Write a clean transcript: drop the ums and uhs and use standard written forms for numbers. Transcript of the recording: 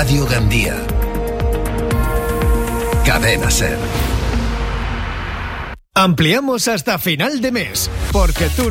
Radio Gandía. Cadena SER. Ampliamos hasta final de mes, porque tú